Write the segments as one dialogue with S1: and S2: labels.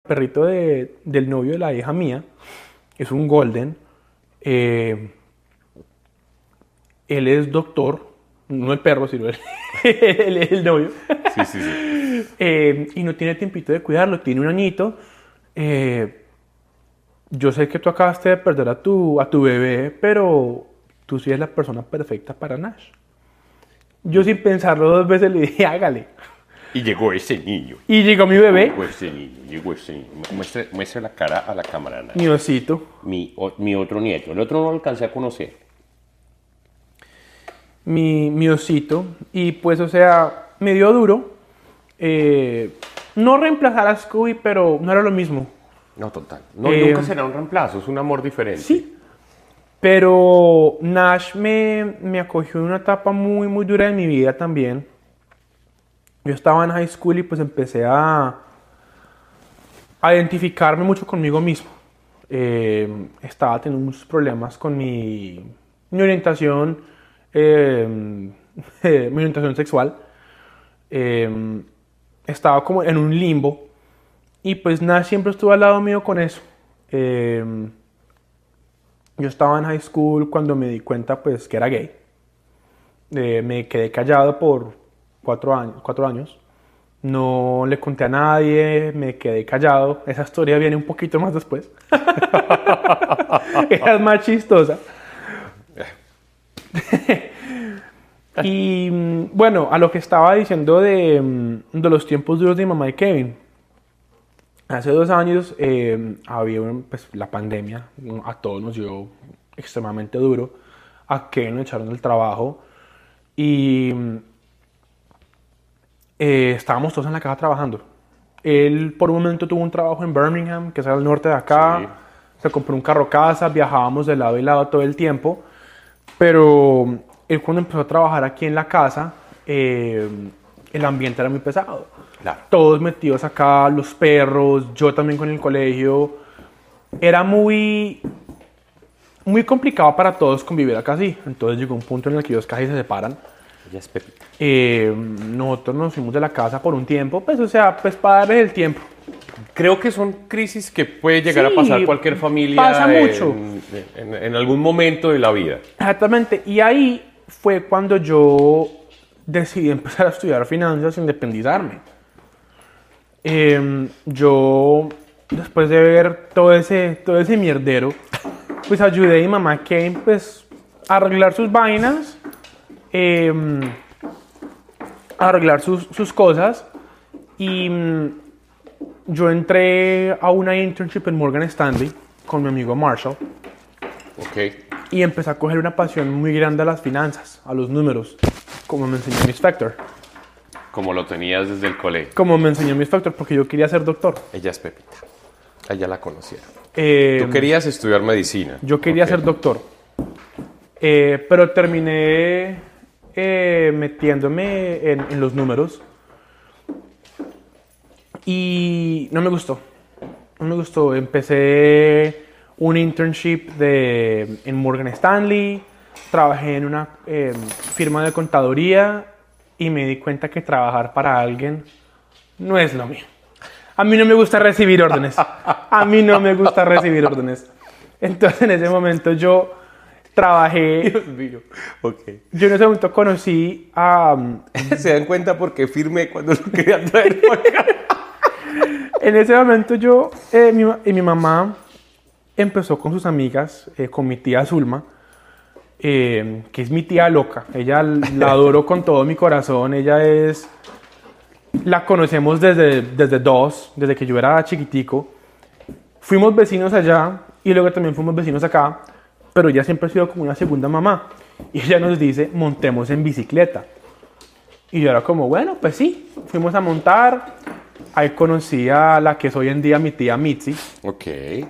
S1: perrito del novio de la hija mía es un golden. Él es doctor, no el perro, sino el novio.
S2: Sí, sí, sí.
S1: Y no tiene tiempito de cuidarlo, tiene un añito. Yo sé que tú acabaste de perder a tu bebé, pero tú sí eres la persona perfecta para Nash. Yo sin pensarlo 2 veces le dije, hágale.
S2: Y llegó ese niño.
S1: Y llegó mi bebé,
S2: Llegó ese niño, llegó ese niño. Muestre la cara a la cámara, Nash.
S1: mi osito.
S2: Mi otro nieto. El otro no lo alcancé a conocer.
S1: Mi osito. Y pues, o sea, me dio duro. No reemplazar a Scooby, pero no era lo mismo.
S2: No, total. No, nunca será un reemplazo, es un amor diferente.
S1: Sí. Pero Nash me acogió en una etapa muy, muy dura de mi vida también. Yo estaba en high school y pues empecé a identificarme mucho conmigo mismo. Estaba teniendo muchos problemas con mi orientación, mi orientación sexual. Estaba como en un limbo. Y pues Nash siempre estuvo al lado mío con eso. Yo estaba en high school cuando me di cuenta pues que era gay. Me quedé callado por 4 años. No le conté a nadie, me quedé callado. Esa historia viene un poquito más después. Esa es más chistosa. Y bueno, a lo que estaba diciendo de los tiempos duros de mi mamá y Kevin. Hace 2 años había pues, la pandemia, a todos nos dio extremadamente duro. A Kevin lo echaron del trabajo y estábamos todos en la casa trabajando. Él por un momento tuvo un trabajo en Birmingham, que es al norte de acá. Sí. Se compró un carro casa, viajábamos de lado y lado todo el tiempo. Pero él cuando empezó a trabajar aquí en la casa, el ambiente era muy pesado.
S2: Claro.
S1: Todos metidos acá, los perros, yo también con el colegio. Era muy, muy complicado para todos convivir acá así. Entonces llegó un punto en el que ellos casi se separan.
S2: Ella es Pepita.
S1: Nosotros nos fuimos de la casa por un tiempo, pues o sea, pues para darles el tiempo.
S2: Creo que son crisis que puede llegar a pasar cualquier familia.
S1: Pasa mucho.
S2: En algún momento de la vida.
S1: Exactamente. Y ahí fue cuando yo decidí empezar a estudiar finanzas e independizarme. Yo, después de ver todo ese mierdero, pues ayudé a mi mamá Kane pues, a arreglar sus vainas, a arreglar sus cosas. Y yo entré a una internship en Morgan Stanley con mi amigo Marshall.
S2: Ok.
S1: Y empecé a coger una pasión muy grande a las finanzas, a los números, como me enseñó Miss Factor.
S2: Como lo tenías desde el colegio.
S1: Como me enseñó Miss Factor, porque yo quería ser doctor.
S2: Ella es Pepita. Ella la conocieron. Tú querías estudiar medicina.
S1: Yo quería ser doctor. Pero terminé metiéndome en los números. Y no me gustó. No me gustó. Empecé un internship en Morgan Stanley. Trabajé en una firma de contaduría. Y me di cuenta que trabajar para alguien no es lo mío. A mí no me gusta recibir órdenes. A mí no me gusta recibir órdenes. Entonces en ese momento yo trabajé.
S2: Dios mío. Okay.
S1: Yo en ese momento conocí a...
S2: ¿Se dan cuenta por qué firmé cuando lo quería traer por acá?
S1: En ese momento yo, mi mamá empezó con sus amigas, con mi tía Zulma, que es mi tía loca. Ella la adoro con todo mi corazón. Ella es... La conocemos desde que yo era chiquitico. Fuimos vecinos allá y luego también fuimos vecinos acá, pero ella siempre ha sido como una segunda mamá. Y ella nos dice, montemos en bicicleta. Y yo era como, bueno, pues sí, fuimos a montar. Ahí conocí a la que es hoy en día mi tía Mitzi.
S2: Ok.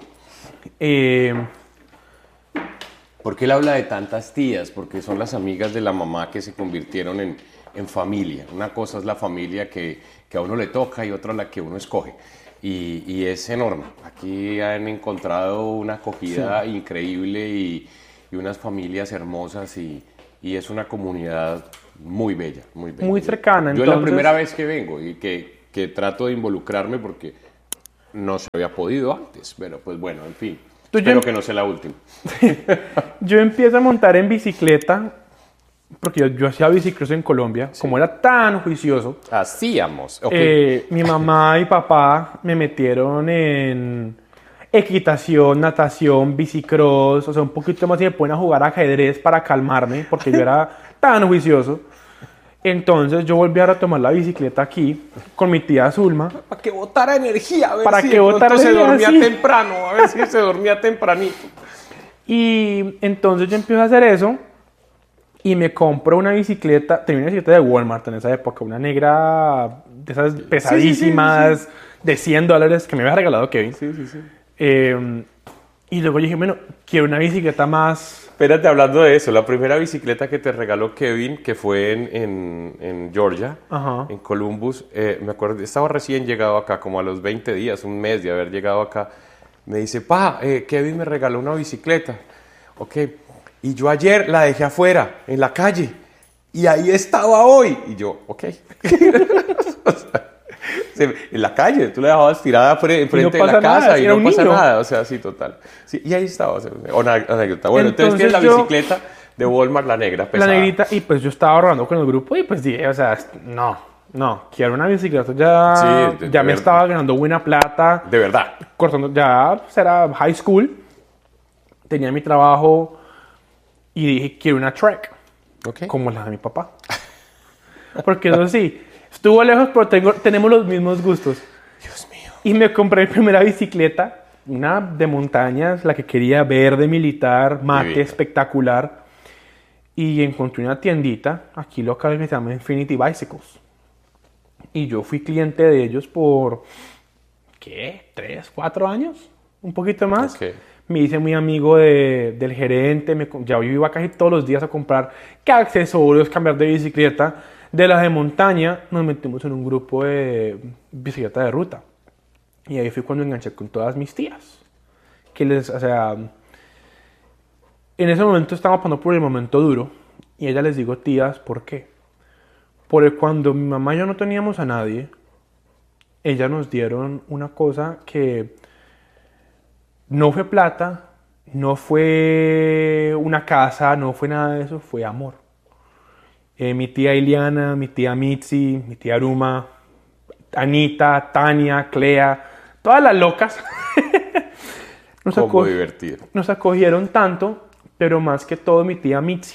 S2: ¿Por qué él habla de tantas tías? Porque son las amigas de la mamá que se convirtieron en familia. Una cosa es la familia que a uno le toca y otra la que uno escoge. Y es enorme. Aquí han encontrado una acogida increíble y unas familias hermosas y es una comunidad muy bella,
S1: muy cercana.
S2: Yo es la primera vez que vengo y que trato de involucrarme porque no se había podido antes, pero pues bueno, en fin.
S1: Entonces,
S2: Espero que no sea la última.
S1: Yo empiezo a montar en bicicleta, porque yo hacía bicicross en Colombia, como era tan juicioso.
S2: Hacíamos. Ok.
S1: Mi mamá y papá me metieron en equitación, natación, bicicross, o sea, un poquito más y me ponen a jugar ajedrez para calmarme, porque yo era tan juicioso. Entonces yo volví a retomar la bicicleta aquí con mi tía Zulma.
S2: Para que botara energía, a ver
S1: Para
S2: si
S1: que
S2: de pronto
S1: botara
S2: se
S1: energía,
S2: dormía
S1: sí.
S2: temprano, a ver si se dormía tempranito.
S1: Y entonces yo empiezo a hacer eso y me compro una bicicleta, tenía una bicicleta de Walmart en esa época, una negra de esas pesadísimas de $100 que me había regalado Kevin.
S2: Sí, sí, sí.
S1: Y luego dije, bueno, quiero una bicicleta más...
S2: Espérate, hablando de eso, la primera bicicleta que te regaló Kevin, que fue en Georgia,
S1: Ajá.
S2: en Columbus, me acuerdo, estaba recién llegado acá, como a los 20 días, un mes de haber llegado acá, me dice, Kevin me regaló una bicicleta, ok, y yo ayer la dejé afuera, en la calle, y ahí estaba hoy, y yo, ok. O sea, en la calle, tú la dejabas tirada enfrente de la casa y no pasa nada, o sea, sí, total. Sí, y ahí estaba, o sea, una anécdota. Bueno, entonces tienes la bicicleta de Walmart, la negra, pesada.
S1: La negrita, y pues yo estaba ahorrando con el grupo y pues dije, o sea, no, quiero una bicicleta, ya me estaba ganando buena plata.
S2: De verdad.
S1: Cortando, ya pues, era high school, tenía mi trabajo y dije, quiero una Trek,
S2: Okay.
S1: como la de mi papá. Porque eso sí, estuvo lejos, pero tenemos los mismos gustos.
S2: Dios mío.
S1: Y me compré mi primera bicicleta, una de montañas, la que quería, verde, militar, mate,
S2: Divina.
S1: espectacular. Y encontré una tiendita aquí local que se llama Infinity Bicycles. Y yo fui cliente de ellos por, ¿qué? ¿3, 4 años? Un poquito más.
S2: Okay.
S1: Me hice muy amigo del gerente. Ya yo iba casi todos los días a comprar qué accesorios, cambiar de bicicleta. De las de montaña nos metimos en un grupo de bicicleta de ruta. Y ahí fue cuando enganché con todas mis tías. O sea, en ese momento estaba pasando por el momento duro. Y a ellas les digo tías, ¿por qué? Porque cuando mi mamá y yo no teníamos a nadie, ellas nos dieron una cosa que no fue plata, no fue una casa, no fue nada de eso, fue amor. Mi tía Iliana, mi tía Mitzi, mi tía Aruma, Anita, Tania, Clea, todas las locas.
S2: Cómo divertido.
S1: Nos acogieron tanto, pero más que todo mi tía Mitzi.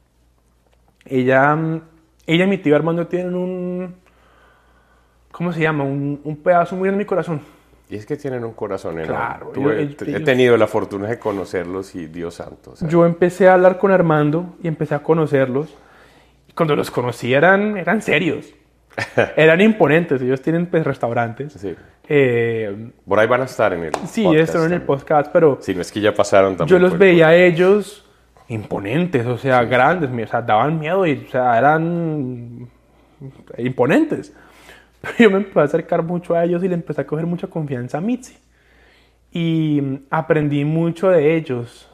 S1: Ella y mi tío Armando tienen un... ¿Cómo se llama? Un pedazo muy grande en mi corazón.
S2: Y es que tienen un corazón enorme.
S1: Claro.
S2: He tenido la fortuna de conocerlos y Dios santo. O sea.
S1: Yo empecé a hablar con Armando y empecé a conocerlos. Y cuando los conocí eran serios. Eran imponentes. Ellos tienen pues, restaurantes.
S2: Sí. Por ahí van a estar en el podcast.
S1: Sí, están en el podcast, pero...
S2: Sí, no es que ya pasaron también.
S1: Yo los veía a ellos imponentes, o sea, grandes. O sea, daban miedo y, o sea, eran imponentes. Pero yo me empecé a acercar mucho a ellos y le empecé a coger mucha confianza a Mitzi. Y aprendí mucho de ellos.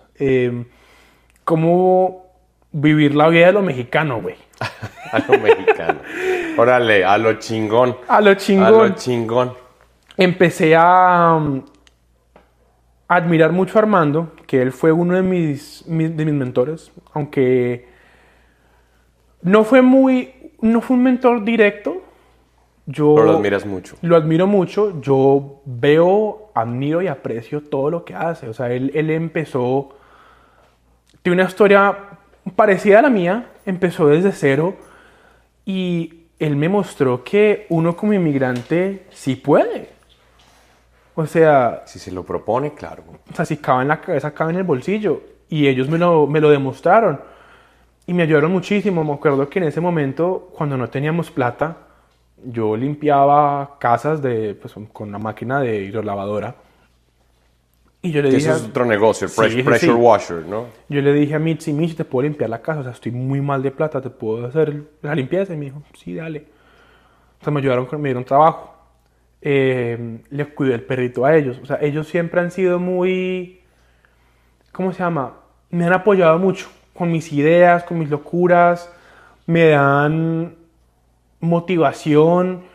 S1: Cómo vivir la vida de lo mexicano, güey.
S2: A lo mexicano. Órale, a lo chingón.
S1: A lo chingón.
S2: A lo chingón.
S1: Empecé a admirar mucho a Armando, que él fue uno de mis mentores, aunque no fue un mentor directo.
S2: Pero lo admiras mucho.
S1: Lo admiro mucho. Yo veo, admiro y aprecio todo lo que hace. O sea, él empezó... Tiene una historia parecida a la mía. Empezó desde cero. Y él me mostró que uno como inmigrante sí puede. O sea...
S2: Si se lo propone, claro.
S1: O sea, si cabe en la cabeza, cabe en el bolsillo. Y ellos me lo demostraron. Y me ayudaron muchísimo. Me acuerdo que en ese momento, cuando no teníamos plata... Yo limpiaba casas con una máquina de hidrolavadora. Y yo le dije...
S2: Eso es otro negocio, el pressure washer, ¿no?
S1: Yo le dije a Mitzi, te puedo limpiar la casa. O sea, estoy muy mal de plata, ¿te puedo hacer la limpieza? Y me dijo, sí, dale. O sea, me dieron trabajo. Le cuidé el perrito a ellos. O sea, ellos siempre han sido muy... ¿Cómo se llama? Me han apoyado mucho con mis ideas, con mis locuras. Me dan... motivación,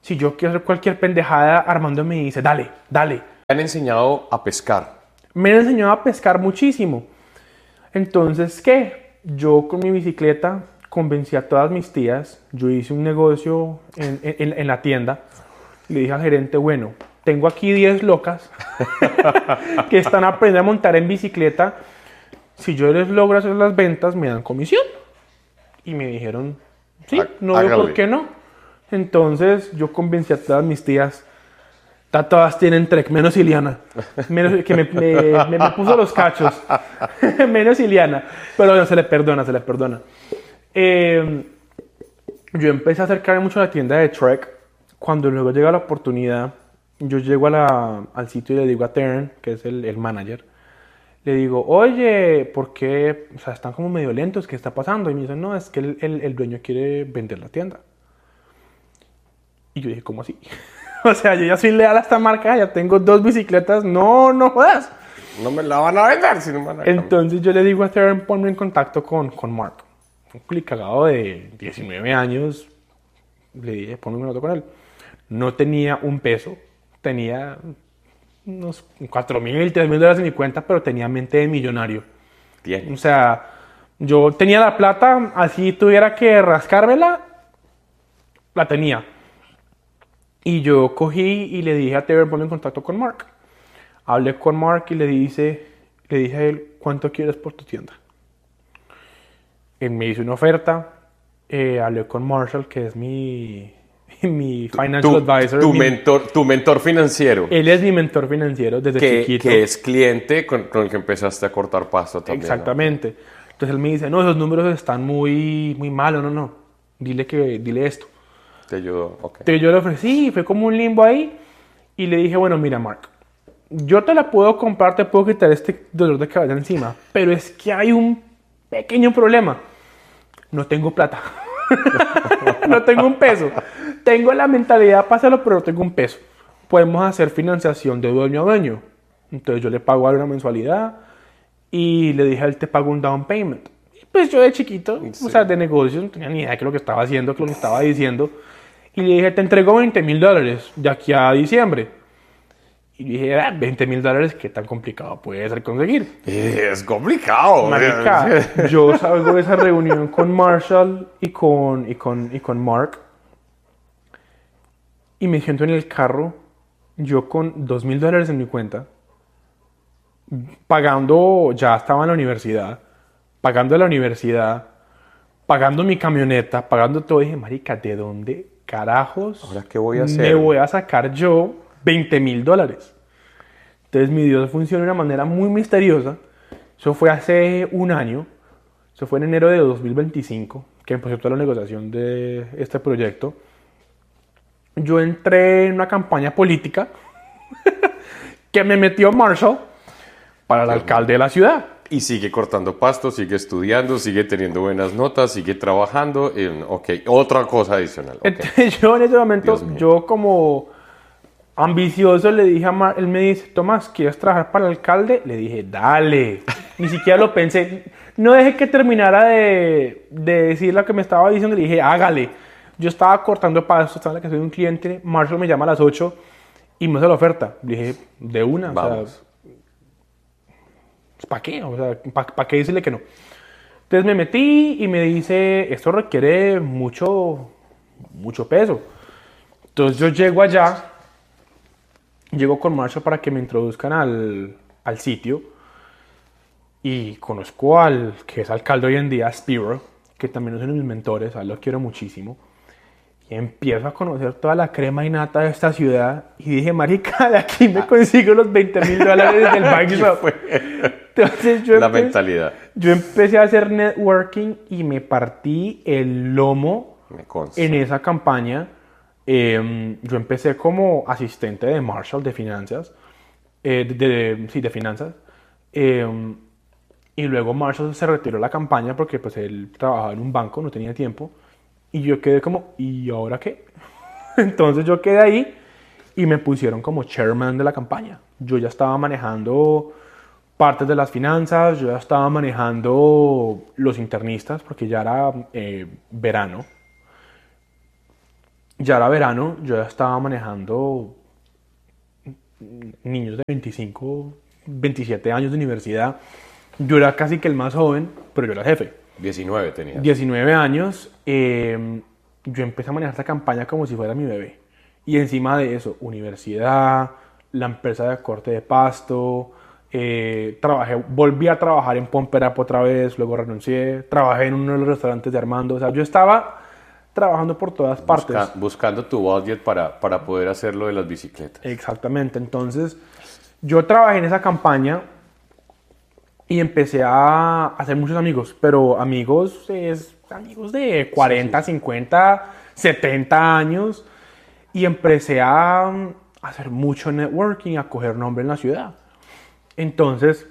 S1: Si yo quiero hacer cualquier pendejada, Armando me dice, dale, dale.
S2: Me han enseñado a pescar.
S1: Me han enseñado a pescar muchísimo. Entonces, ¿qué? Yo con mi bicicleta convencí a todas mis tías. Yo hice un negocio en la tienda. Le dije al gerente, bueno, tengo aquí 10 locas que están aprendiendo a montar en bicicleta. Si yo les logro hacer las ventas, me dan comisión. Y me dijeron, sí, no veo por qué no. Entonces yo convencí a todas mis tías. Todas tienen Trek, menos Ileana. Que me puso los cachos. Menos Ileana. Pero no, se le perdona, se le perdona. Yo empecé a acercarme mucho a la tienda de Trek. Cuando luego llega la oportunidad, yo llego al sitio y le digo a Tern, que es el manager, le digo, oye, ¿por qué? O sea, están como medio lentos, ¿qué está pasando? Y me dicen, no, es que el dueño quiere vender la tienda. Y yo dije, ¿cómo así? O sea, yo ya soy leal a esta marca, ya tengo 2 bicicletas, no jodas.
S2: No me la van a vender si no me van a cambiar.
S1: Entonces yo le digo a Tern, ponme en contacto con Mark. Un culicagado de 19 años, le dije, ponme en contacto con él. No tenía un peso, tenía unos $4,000, $3,000 en mi cuenta, pero tenía mente de millonario.
S2: Bien.
S1: O sea, yo tenía la plata, así tuviera que rascármela, la tenía. Y yo cogí y le dije a Taylor, ponme en contacto con Mark. Hablé con Mark y le dije a él, ¿cuánto quieres por tu tienda? Él me hizo una oferta. Hablé con Marshall, que es mi financial advisor.
S2: Tu mentor financiero.
S1: Él es mi mentor financiero desde chiquito.
S2: Que es cliente con el que empezaste a cortar pasto también.
S1: Exactamente. ¿No? Entonces él me dice, no, esos números están muy malos, no. Dile esto.
S2: Te ayudó, ok.
S1: Entonces yo le ofrecí, fue como un limbo ahí. Y le dije, bueno, mira, Mark, yo te la puedo comprar, te puedo quitar este dolor de cabeza encima. Pero es que hay un pequeño problema. No tengo plata. No tengo un peso. Tengo la mentalidad para hacerlo, pero no tengo un peso. Podemos hacer financiación de dueño a dueño. Entonces yo le pago a él una mensualidad y le dije a él, te pago un down payment. Y pues yo de chiquito, sí, o sea, de negocios, no tenía ni idea de qué es lo que estaba haciendo, qué es lo que estaba diciendo. Y le dije, te entrego $20,000 de aquí a diciembre. Y dije, $20,000, ¿qué tan complicado puede ser conseguir?
S2: Es complicado.
S1: Marica, yo salgo de esa reunión con Marshall y con Mark. Y me siento en el carro, yo con $2,000 en mi cuenta, pagando, ya estaba en la universidad, pagando mi camioneta, pagando todo. Y dije, marica, ¿de dónde carajos
S2: ¿ahora qué voy a hacer?
S1: Me voy a sacar yo $20,000? Entonces mi Dios funciona de una manera muy misteriosa. Eso fue hace un año, eso fue en enero de 2025, que empezó toda la negociación de este proyecto. Yo entré en una campaña política que me metió Marshall para el alcalde de la ciudad.
S2: Y sigue cortando pasto, sigue estudiando, sigue teniendo buenas notas, sigue trabajando. Ok, otra cosa adicional. Okay.
S1: Entonces yo en ese momento, yo como ambicioso le dije a Mark, él me dice, Tomás, ¿quieres trabajar para el alcalde? Le dije, dale. Ni siquiera lo pensé. No dejé que terminara de decir lo que me estaba diciendo. Le dije, hágale. Yo estaba cortando pasto, estaba en la casa de un cliente. Marshall me llama a las 8 y me hace la oferta. Le dije, de una.
S2: Vamos.
S1: O sea, ¿para qué? O sea, ¿para qué decirle que no? Entonces me metí y me dice, esto requiere mucho peso. Entonces yo llego allá, llego con Marshall para que me introduzcan al sitio y conozco al que es alcalde hoy en día, Spiro, que también es uno de mis mentores, a él lo quiero muchísimo. Y empiezo a conocer toda la crema y nata de esta ciudad y dije, marica, de aquí me consigo los $20,000 del bike shop. Entonces
S2: mentalidad.
S1: Yo empecé a hacer networking y me partí el lomo en esa campaña. Yo empecé como asistente de Marshall de finanzas. De finanzas. Y luego Marshall se retiró de la campaña porque pues él trabajaba en un banco, no tenía tiempo. Y yo quedé como, ¿y ahora qué? Entonces yo quedé ahí y me pusieron como chairman de la campaña. Yo ya estaba manejando partes de las finanzas, yo ya estaba manejando los internistas porque ya era verano. Ya era verano, yo ya estaba manejando niños de 25, 27 años de universidad. Yo era casi que el más joven, pero yo era el jefe.
S2: 19 tenías.
S1: 19 años, yo empecé a manejar esta campaña como si fuera mi bebé. Y encima de eso, universidad, la empresa de corte de pasto, volví a trabajar en Pump It Up otra vez, luego renuncié, trabajé en uno de los restaurantes de Armando. O sea, yo estaba trabajando por todas partes.
S2: Buscando tu budget para poder hacer lo de las bicicletas.
S1: Exactamente, entonces yo trabajé en esa campaña y empecé a hacer muchos amigos, pero amigos de 40, 50, 70 años, y empecé a hacer mucho networking, a coger nombre en la ciudad. Entonces,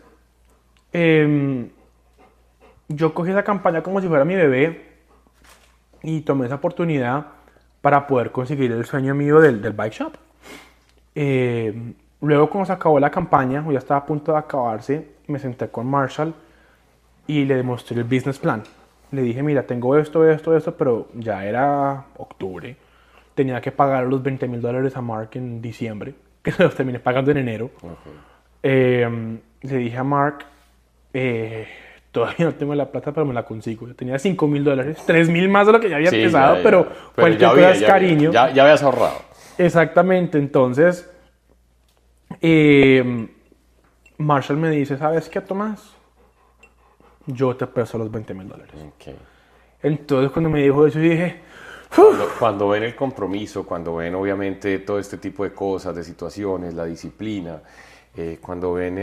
S1: yo cogí esa campaña como si fuera mi bebé y tomé esa oportunidad para poder conseguir el sueño mío del bike shop. Luego, cuando se acabó la campaña, ya estaba a punto de acabarse, me senté con Marshall y le demostré el business plan. Le dije, mira, tengo esto, pero ya era octubre. Tenía que pagar los $20,000 a Mark en diciembre, que se los terminé pagando en enero. Okay. Le dije a Mark, todavía no tengo la plata, pero me la consigo. Yo tenía $5,000, $3,000 más de lo que ya había empezado, pero cualquier cosa es cariño.
S2: Ya habías ahorrado.
S1: Exactamente, entonces Marshall me dice, ¿sabes qué, Tomás? Yo te presto los $20,000.
S2: Okay.
S1: Entonces cuando me dijo eso, yo dije...
S2: Cuando ven el compromiso, cuando ven obviamente todo este tipo de cosas, de situaciones, la disciplina, cuando ven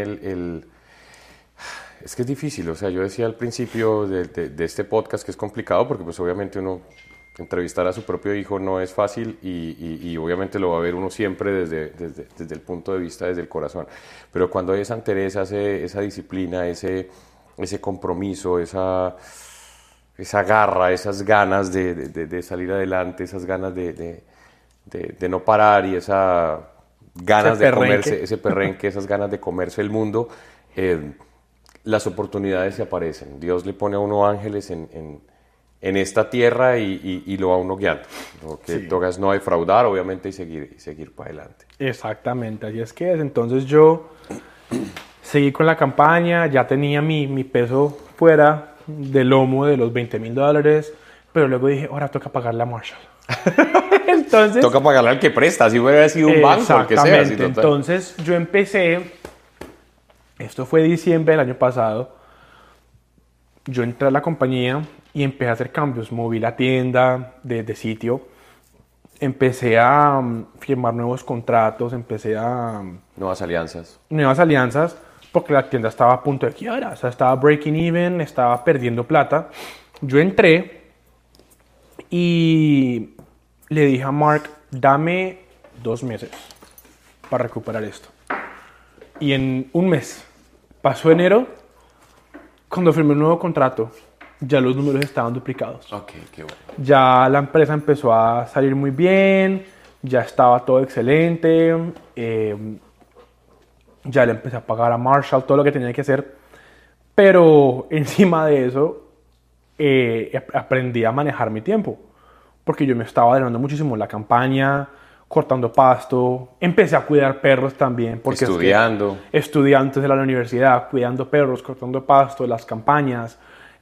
S2: Es que es difícil, o sea, yo decía al principio de este podcast que es complicado porque pues obviamente uno entrevistar a su propio hijo no es fácil y obviamente lo va a ver uno siempre desde el punto de vista, desde el corazón. Pero cuando hay esa entereza, esa disciplina, ese compromiso, esa garra, esas ganas de salir adelante, esas ganas de no parar y esas ganas de comerse, ese perrenque, esas ganas de comerse el mundo, las oportunidades se aparecen. Dios le pone a uno ángeles en esta tierra y lo va uno guiando. Lo que toca es no defraudar, obviamente, y seguir para adelante.
S1: Exactamente, así es que es. Entonces yo seguí con la campaña, ya tenía mi peso fuera del lomo de los $20,000, pero luego dije, ahora toca pagarle a Marshall. Entonces,
S2: toca pagarle al que presta, si hubiera sido un banco, el que sea.
S1: Exactamente, entonces yo empecé, esto fue diciembre del año pasado, yo entré a la compañía y empecé a hacer cambios, moví la tienda de sitio, empecé a firmar nuevos contratos, empecé a...
S2: Nuevas alianzas,
S1: porque la tienda estaba a punto de quiebra, o sea, estaba breaking even, estaba perdiendo plata. Yo entré y le dije a Mark, dame 2 meses para recuperar esto. Y en un mes, pasó enero, cuando firmé un nuevo contrato, ya los números estaban duplicados.
S2: Ok, qué bueno.
S1: Ya la empresa empezó a salir muy bien, ya estaba todo excelente, ya le empecé a pagar a Marshall todo lo que tenía que hacer, pero encima de eso aprendí a manejar mi tiempo, porque yo me estaba adelantando muchísimo en la campaña, cortando pasto, empecé a cuidar perros también, porque
S2: estudiando
S1: antes de la universidad, cuidando perros, cortando pasto, las campañas,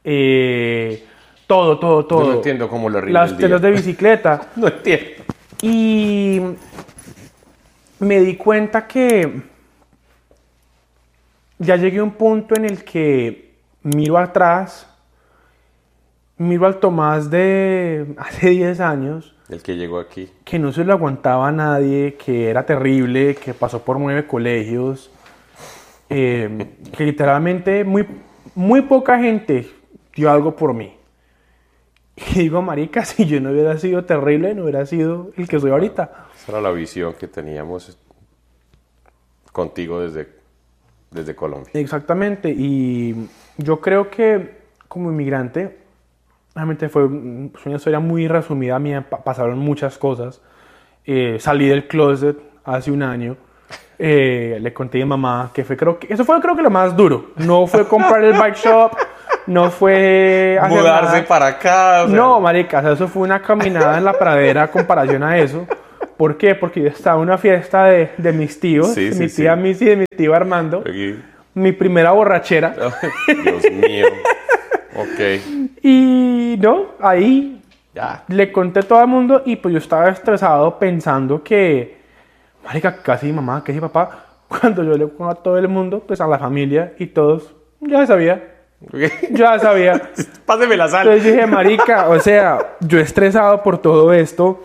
S1: todo.
S2: Yo no entiendo cómo lo rinde
S1: las telas de bicicleta.
S2: No entiendo.
S1: Y me di cuenta que ya llegué a un punto en el que miro atrás, miro al Tomás de hace 10 años.
S2: El que llegó aquí.
S1: Que no se lo aguantaba a nadie, que era terrible, que pasó por 9 colegios, que literalmente muy poca gente dio algo por mí. Y digo, marica, si yo no hubiera sido terrible, no hubiera sido el que soy ahorita.
S2: Esa era la visión que teníamos contigo desde Colombia.
S1: Exactamente, y yo creo que como inmigrante, realmente fue una historia muy resumida, a mí pasaron muchas cosas. Salí del closet hace un año, le conté a mi mamá que eso fue creo que lo más duro. No fue comprar el bike shop, no fue hacer
S2: mudarse
S1: nada.
S2: para acá. O sea,
S1: No, marica, o sea, eso fue una caminada en la pradera a comparación a eso. ¿Por qué? Porque yo estaba en una fiesta de mis tíos,
S2: Sí,
S1: de
S2: sí,
S1: mi
S2: sí.
S1: tía Missy y de mi tío Armando.
S2: aquí.
S1: Mi primera borrachera.
S2: Dios mío. Ok.
S1: Y no, ahí
S2: Ya.
S1: le conté a todo el mundo y pues yo estaba estresado pensando que, marica, casi mi mamá, casi mi papá, cuando yo le cuento a todo el mundo, pues a la familia y todos, ya sabía, ya sabía.
S2: Páseme la sal.
S1: Entonces dije, marica, o sea, yo estresado por todo esto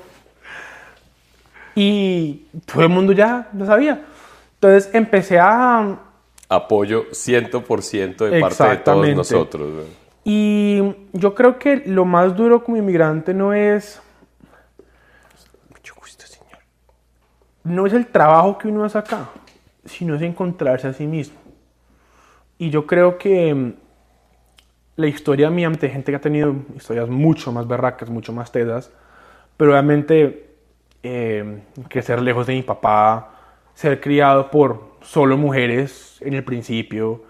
S1: y todo el mundo ya lo sabía. Entonces empecé a...
S2: Apoyo 100% de parte de todos
S1: Exactamente.
S2: nosotros. ¿No?
S1: Y yo creo que lo más duro como inmigrante no es
S2: Mucho gusto, señor.
S1: no es el trabajo que uno hace acá, sino es encontrarse a sí mismo. Y yo creo que la historia mía, ante gente que ha tenido historias mucho más berracas, mucho más tesas, pero obviamente crecer lejos de mi papá, ser criado por solo mujeres en el principio,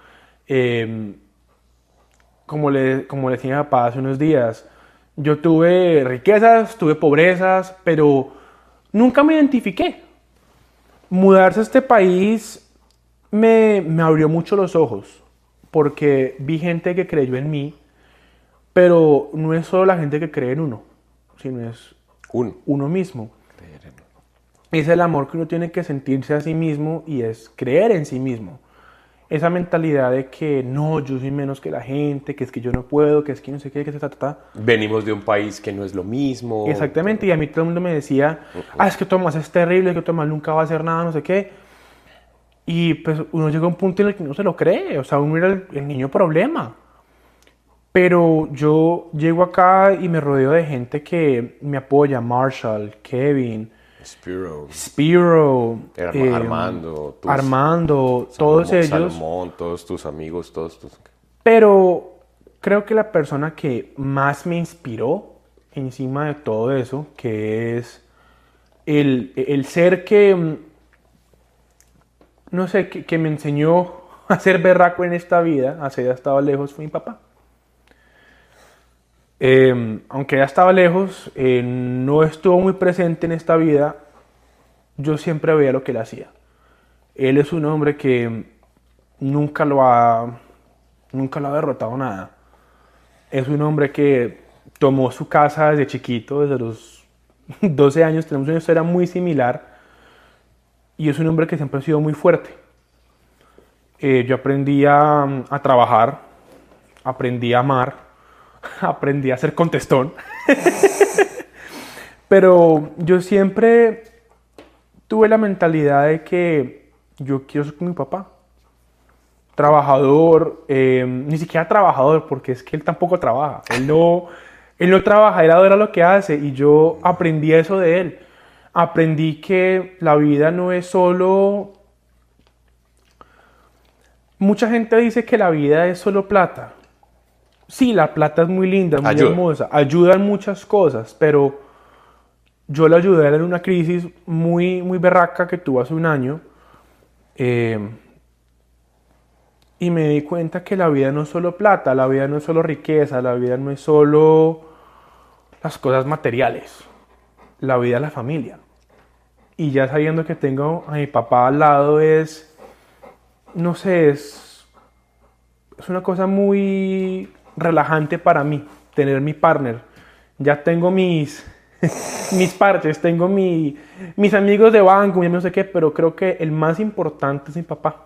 S1: como le decía a mi papá hace unos días, yo tuve riquezas, tuve pobrezas, pero nunca me identifiqué. Mudarse a este país me abrió mucho los ojos, porque vi gente que creyó en mí, pero no es solo la gente que cree en uno, sino es uno mismo. Es el amor que uno tiene que sentirse a sí mismo y es creer en sí mismo. Esa mentalidad de que no, yo soy menos que la gente, que es que yo no puedo, que es que no sé qué, que ta.
S2: Venimos de un país que no es lo mismo.
S1: Exactamente, y a mí todo el mundo me decía, es que Tomás es terrible, es que Tomás nunca va a hacer nada, no sé qué. Y pues uno llega a un punto en el que no se lo cree, o sea, uno era el niño problema. Pero yo llego acá y me rodeo de gente que me apoya, Marshall, Kevin, Spiro,
S2: Armando,
S1: todos ellos.
S2: Salomón, todos tus amigos, todos tus...
S1: Pero creo que la persona que más me inspiró encima de todo eso, que es el ser que, no sé, que me enseñó a ser berraco en esta vida, a ser estado lejos, fue mi papá. Aunque ya estaba lejos, no estuvo muy presente en esta vida, yo siempre veía lo que él hacía. Él es un hombre que nunca lo ha derrotado nada. Es un hombre que tomó su casa desde chiquito, desde los 12 años, tenemos una historia muy similar, y es un hombre que siempre ha sido muy fuerte. Yo aprendí a trabajar, aprendí a amar, aprendí a ser contestón. Pero yo siempre tuve la mentalidad de que yo quiero ser como mi papá. Trabajador, ni siquiera trabajador, porque es que él tampoco trabaja. Él no trabaja, él adora lo que hace, y yo aprendí eso de él. Aprendí que la vida no es solo... Mucha gente dice que la vida es solo plata. Sí, la plata es muy linda, muy hermosa, ayuda en muchas cosas, pero yo le ayudé a él en una crisis muy, muy berraca que tuvo hace un año, y me di cuenta que la vida no es solo plata, la vida no es solo riqueza, la vida no es solo las cosas materiales, la vida es la familia. Y ya sabiendo que tengo a mi papá al lado no sé, es una cosa muy relajante para mí, tener mi partner. Ya tengo mis parches, tengo mis amigos de banco, no sé qué, pero creo que el más importante es mi papá.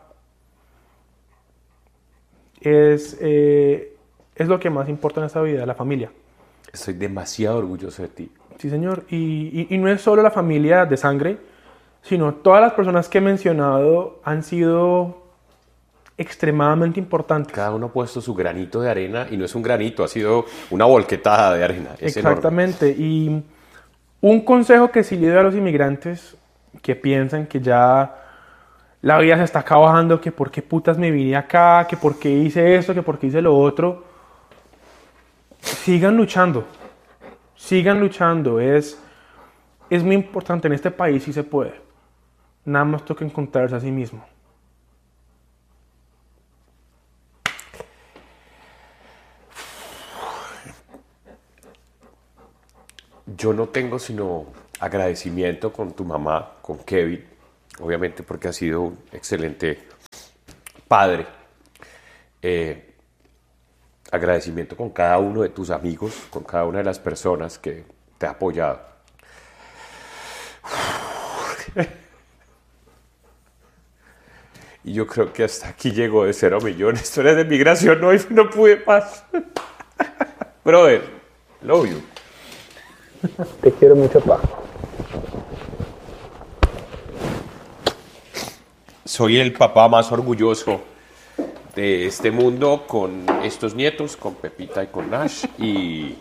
S1: Es lo que más importa en esta vida, la familia.
S2: Estoy demasiado orgulloso de ti.
S1: Sí, señor. Y no es solo la familia de sangre, sino todas las personas que he mencionado han sido extremadamente importantes.
S2: Cada uno ha puesto su granito de arena, y no es un granito, ha sido una volquetada de arena. Es
S1: exactamente.
S2: enorme.
S1: Y un consejo que sí le doy a los inmigrantes que piensan que ya la vida se está acabando, que por qué putas me vine acá, que por qué hice esto, que por qué hice lo otro. Sigan luchando. Sigan luchando. Es muy importante en este país, si se puede. Nada más toca encontrarse a sí mismo.
S2: yo no tengo sino agradecimiento con tu mamá, con Kevin, obviamente porque ha sido un excelente padre. Agradecimiento con cada uno de tus amigos, con cada una de las personas que te ha apoyado. Y yo creo que hasta aquí llegó de 0 millones. Historias de migración, no pude más. Brother, love you.
S1: Te quiero mucho, pa.
S2: Soy el papá más orgulloso de este mundo con estos nietos, con Pepita y con Nash. Y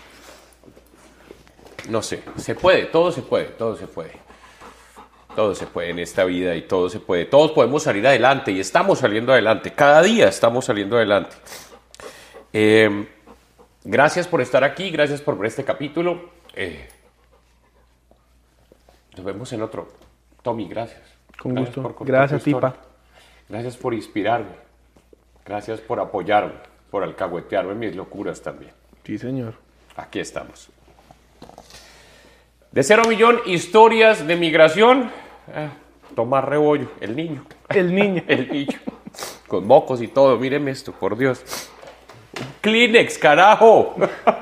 S2: no sé, se puede, todo se puede, todo se puede. Todo se puede en esta vida y todo se puede. Todos podemos salir adelante y estamos saliendo adelante. Cada día estamos saliendo adelante. Gracias por estar aquí, gracias por ver este capítulo. Nos vemos en otro. Tommy, gracias.
S1: Con
S2: Gracias
S1: gusto.
S2: por contar
S1: Gracias,
S2: tu historia.
S1: Tipa.
S2: Gracias por inspirarme. Gracias por apoyarme, por alcahuetearme en mis locuras también.
S1: Sí, señor.
S2: Aquí estamos. De 0 millón, historias de migración. Tomás Rebollo, el niño.
S1: El niño.
S2: El niño. Con mocos y todo. Míreme esto, por Dios. Kleenex, carajo.